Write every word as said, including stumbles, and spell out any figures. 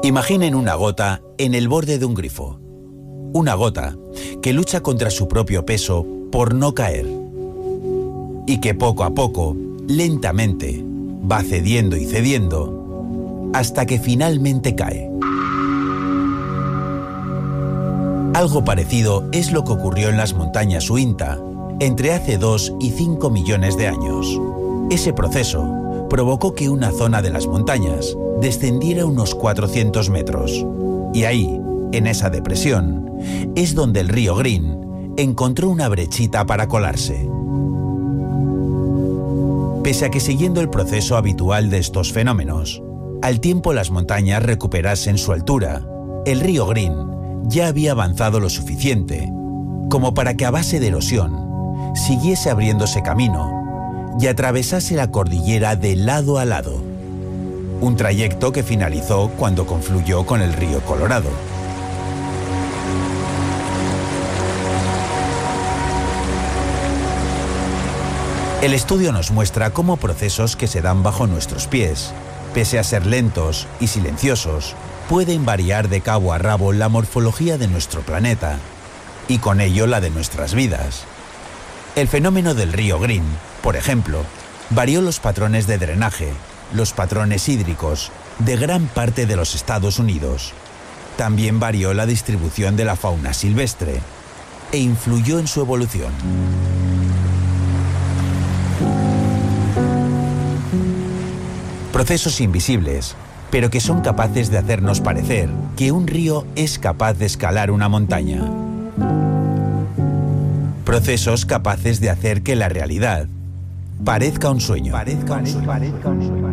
Imaginen una gota en el borde de un grifo. Una gota que lucha contra su propio peso por no caer. Y que poco a poco, lentamente, va cediendo y cediendo hasta que finalmente cae. Algo parecido es lo que ocurrió en las montañas Uinta entre hace dos y cinco millones de años. Ese proceso provocó que una zona de las montañas descendiera unos cuatrocientos metros. Y ahí, en esa depresión, es donde el río Green encontró una brechita para colarse. Pese a que siguiendo el proceso habitual de estos fenómenos, al tiempo las montañas recuperasen su altura, el río Green ya había avanzado lo suficiente como para que a base de erosión siguiese abriéndose camino y atravesase la cordillera de lado a lado, un trayecto que finalizó cuando confluyó con el río Colorado. El estudio nos muestra cómo procesos que se dan bajo nuestros pies, pese a ser lentos y silenciosos, pueden variar de cabo a rabo la morfología de nuestro planeta y con ello la de nuestras vidas. El fenómeno del río Green, por ejemplo, varió los patrones de drenaje, los patrones hídricos de gran parte de los Estados Unidos. También varió la distribución de la fauna silvestre e influyó en su evolución. Procesos invisibles, pero que son capaces de hacernos parecer que un río es capaz de escalar una montaña. Procesos capaces de hacer que la realidad parezca un sueño. Parezca un sueño.